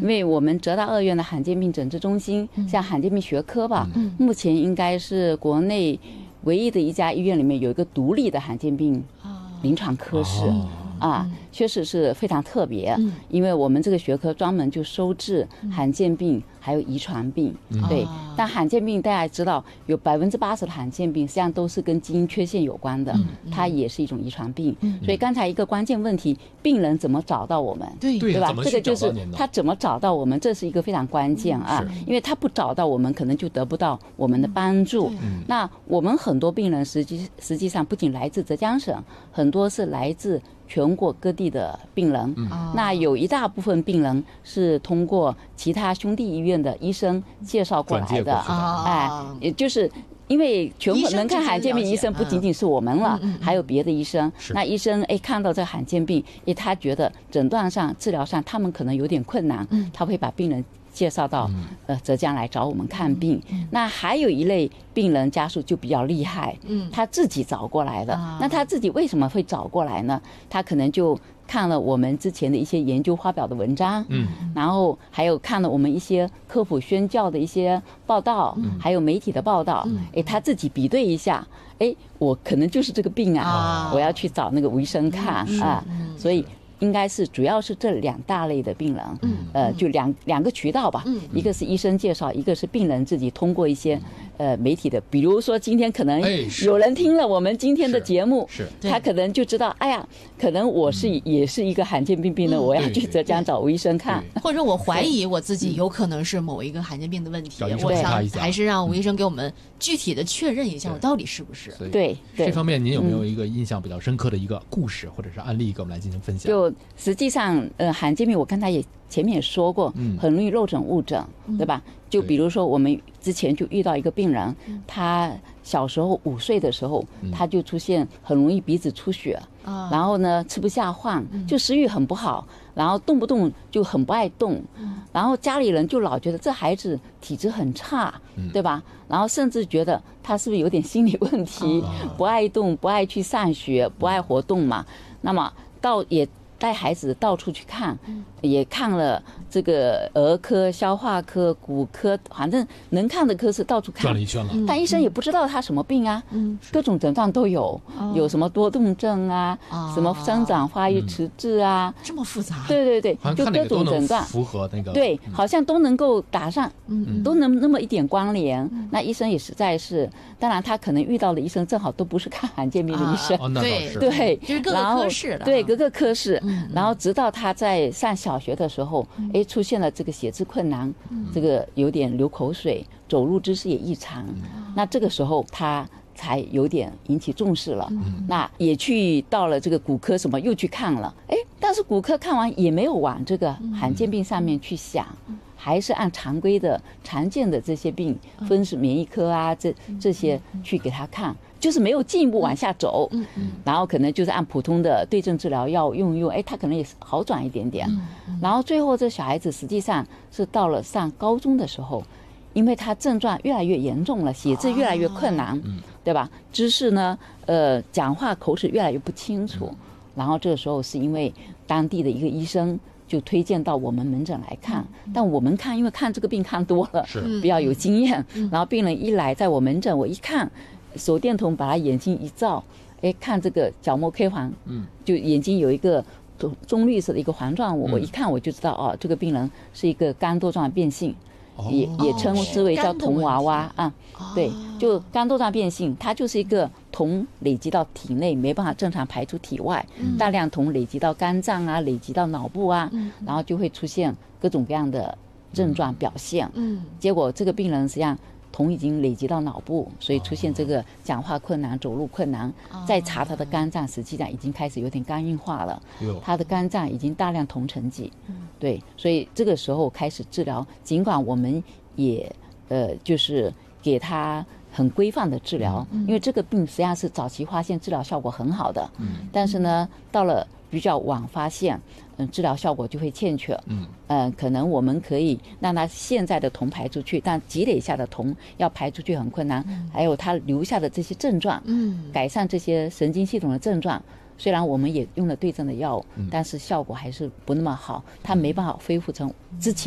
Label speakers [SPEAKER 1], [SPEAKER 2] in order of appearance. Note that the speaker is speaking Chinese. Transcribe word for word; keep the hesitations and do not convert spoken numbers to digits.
[SPEAKER 1] 为我们浙大二院的罕见病诊治中心，像罕见病学科吧，目前应该是国内唯一的一家医院里面有一个独立的罕见病临床科室。啊，确实是非常特别，因为我们这个学科专门就收治罕见病还有遗传病。对，但罕见病大家知道，有百分之八十的罕见病实际上都是跟基因缺陷有关的，它也是一种遗传病。所以刚才一个关键问题，病人怎么找到我们？
[SPEAKER 2] 对
[SPEAKER 1] 对吧？这个就是他怎么找到我们，这是一个非常关键啊，因为他不找到我们，可能就得不到我们的帮助。那我们很多病人实际实际上不仅来自浙江省，很多是来自全国各地的病人，嗯、那有一大部分病人是通过其他兄弟医院的医生介绍过来的，哎，也就是因为全国能看罕见病医生不仅仅是我们了，嗯、还有别的医生。那医生哎看到这罕见病，哎他觉得诊断上、治疗上他们可能有点困难，嗯、他会把病人介绍到呃浙江来找我们看病。嗯、那还有一类病人家属就比较厉害，嗯，他自己找过来的。啊、那他自己为什么会找过来呢？他可能就看了我们之前的一些研究发表的文章，嗯，然后还有看了我们一些科普宣教的一些报道，嗯、还有媒体的报道，嗯、哎，他自己比对一下，哎，我可能就是这个病啊，啊我要去找那个医生看、嗯、啊，嗯、所以。应该是主要是这两大类的病人，嗯，呃，就两两个渠道吧，嗯，一个是医生介绍，一个是病人自己通过一些呃媒体的，比如说今天可能有人听了我们今天的节目，是他可能就知道，哎呀，可能我是也是一个罕见病病人，我要去浙江找吴医生看，
[SPEAKER 2] 或者我怀疑我自己有可能是某一个罕见病的问题，我想还是让吴医生给我们具体的确认一下，我到底是不是？
[SPEAKER 1] 对，
[SPEAKER 3] 这方面您有没有一个印象比较深刻的一个故事或者是案例给我们来进行分享？
[SPEAKER 1] 就实际上，呃，罕见病我刚才也前面也说过，很容易漏诊误诊，对吧？就比如说我们之前就遇到一个病人，他小时候五岁的时候，他就出现很容易鼻子出血，然后呢吃不下饭，就食欲很不好，然后动不动就很不爱动，然后家里人就老觉得这孩子体质很差，对吧？然后甚至觉得他是不是有点心理问题，不爱动，不爱去上学，不爱活动嘛。那么到也带孩子到处去看，也看了这个儿科、消化科、骨科，反正能看的科室到处看，
[SPEAKER 3] 转了一圈了。
[SPEAKER 1] 但医生也不知道他什么病啊，嗯、各种症状都有，哦、有什么多动症啊，哦、什么生长发育迟滞啊，
[SPEAKER 2] 嗯、这么复杂。
[SPEAKER 1] 对对对，就各种诊断
[SPEAKER 3] 符合那个，
[SPEAKER 1] 对，好像都能够打上，嗯、都能那么一点关联。嗯、那医生也实在是，当然他可能遇到的医生正好都不是看罕见病的医生，
[SPEAKER 3] 啊哦、
[SPEAKER 2] 对
[SPEAKER 1] 对，
[SPEAKER 2] 就是各个科室的，
[SPEAKER 1] 对各个科室。然后直到他在上小学的时候，哎，出现了这个写字困难，这个有点流口水，走路姿势也异常。那这个时候他才有点引起重视了。那也去到了这个骨科什么又去看了，哎，但是骨科看完也没有往这个罕见病上面去想。还是按常规的常见的这些病，分是免疫科啊，这这些去给他看，就是没有进一步往下走。嗯嗯，然后可能就是按普通的对症治疗药用一用，哎，他可能也好转一点点。然后最后这小孩子实际上是到了上高中的时候，因为他症状越来越严重了，写字越来越困难，对吧？知识呢，呃，讲话口齿越来越不清楚。然后这个时候是因为当地的一个医生。就推荐到我们门诊来看，但我们看，因为看这个病看多了，是比较有经验。然后病人一来，在我门诊，我一看，手电筒把他眼睛一照，哎，看这个角膜 K 环，嗯，就眼睛有一个棕棕绿色的一个环状物，我一看我就知道，哦，这个病人是一个肝多状变性。也也称之为叫铜娃娃啊，对，就肝多状变性，它就是一个铜累积到体内没办法正常排出体外，大量铜累积到肝脏啊，累积到脑部啊，然后就会出现各种各样的症状表现。嗯，结果这个病人实际上铜已经累积到脑部，所以出现这个讲话困难、走路困难。再查他的肝脏，实际上已经开始有点肝硬化了，他的肝脏已经大量铜沉积。对，所以这个时候开始治疗，尽管我们也呃就是给他很规范的治疗，因为这个病实际上是早期发现治疗效果很好的，但是呢到了比较晚发现，嗯，治疗效果就会欠缺。嗯，呃，可能我们可以让他现在的铜排出去，但积累下的铜要排出去很困难。嗯、还有他留下的这些症状，嗯，改善这些神经系统的症状，虽然我们也用了对症的药物，嗯、但是效果还是不那么好，他没办法恢复成之前。